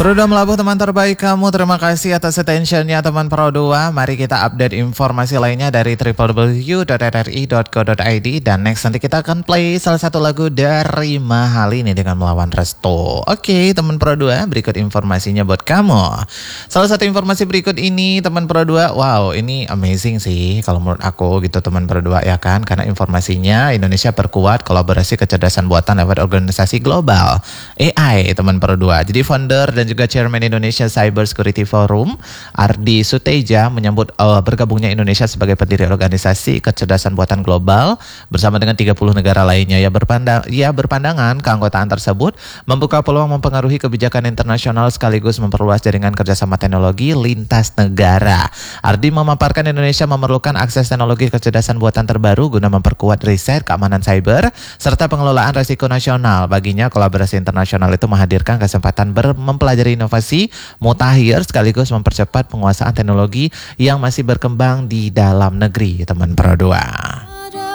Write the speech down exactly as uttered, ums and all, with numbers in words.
Pro dua Melabuh teman terbaik kamu, terima kasih atas attentionnya teman Pro dua. Mari kita update informasi lainnya dari w w w dot r r i dot co dot i d. Dan next nanti kita akan play salah satu lagu dari Mahali ini dengan melawan Resto. Oke teman Pro dua, berikut informasinya buat kamu. Salah satu informasi berikut ini teman Pro dua, wow ini amazing sih kalau menurut aku gitu teman Pro dua ya kan. Karena informasinya Indonesia perkuat kolaborasi kecerdasan buatan lewat organisasi global A I teman Pro dua. Jadi founder dan juga Chairman Indonesia Cyber Security Forum, Ardi Suteja menyambut uh, bergabungnya Indonesia sebagai pendiri organisasi kecerdasan buatan global bersama dengan tiga puluh negara lainnya. Ya berpandang, ya berpandangan keanggotaan tersebut membuka peluang mempengaruhi kebijakan internasional sekaligus memperluas jaringan kerjasama teknologi lintas negara. Ardi memaparkan Indonesia memerlukan akses teknologi kecerdasan buatan terbaru guna memperkuat riset keamanan cyber serta pengelolaan risiko nasional. Baginya kolaborasi internasional itu menghadirkan kesempatan ber mempelajari inovasi mutakhir sekaligus mempercepat penguasaan teknologi yang masih berkembang di dalam negeri teman Pro dua.